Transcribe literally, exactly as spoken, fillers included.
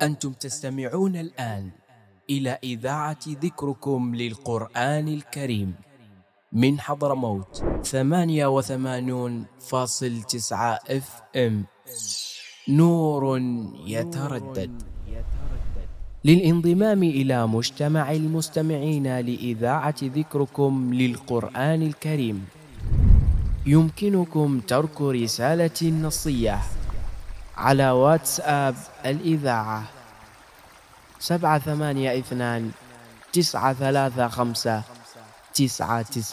أنتم تستمعون الآن إلى إذاعة ذكركم للقرآن الكريم من حضرموت ثمانية وثمانون فاصل تسعة اف ام. نور يتردد. للانضمام إلى مجتمع المستمعين لإذاعة ذكركم للقرآن الكريم يمكنكم ترك رسالة نصية على واتساب الإذاعة سبعة ثمانية اثنان تسعة ثلاثة خمسة تسعة تسعة.